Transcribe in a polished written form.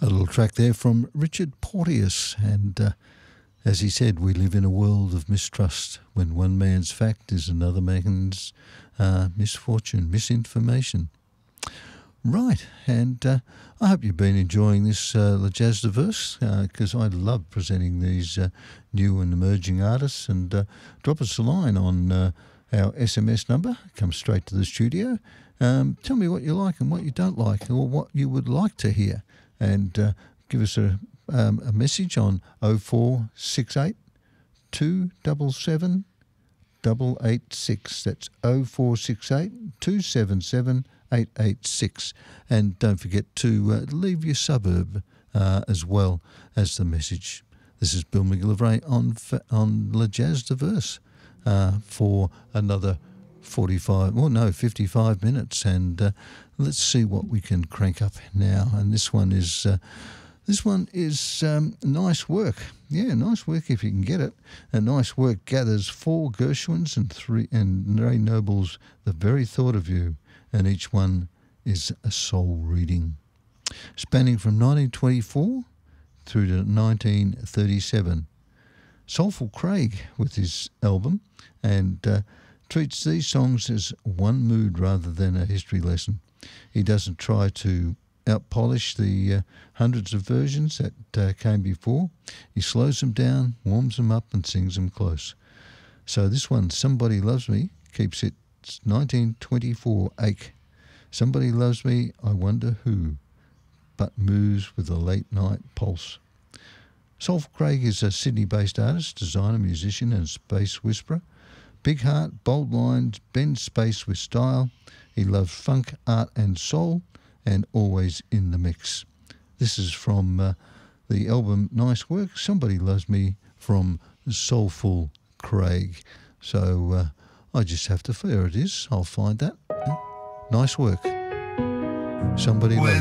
A little track there from Richard Porteous, and as he said, we live in a world of mistrust when one man's fact is another man's misfortune, misinformation. Right, and I hope you've been enjoying this Le Jazz Diverse, because I love presenting these new and emerging artists, and drop us a line on our SMS number, come straight to the studio. Tell me what you like and what you don't like, or what you would like to hear, and give us a message on 0468 277 886. That's 0468 277 886. And don't forget to leave your suburb as well as the message. This is Bill McGillivray on Le Jazz Diverse for another 55 minutes, and let's see what we can crank up now. And this one is Nice Work. Yeah, Nice Work if you can get it. And Nice Work gathers 4 Gershwins and Ray Noble's The Very Thought of You, and each one is a soul reading, spanning from 1924 through to 1937. Soulful Craig with his album, and treats these songs as one mood rather than a history lesson. He doesn't try to out-polish the hundreds of versions that came before. He slows them down, warms them up, and sings them close. So this one, Somebody Loves Me, keeps it 1924 ache. Somebody loves me, I wonder who, but moves with a late-night pulse. Soulful Craig is a Sydney-based artist, designer, musician, and space whisperer. Big heart, bold lines, bends space with style. He loves funk, art, and soul, and always in the mix. This is from the album Nice Work, Somebody Loves Me, from Soulful Craig. So I just have to, there it is, I'll find that. Nice Work, Somebody Loves Me.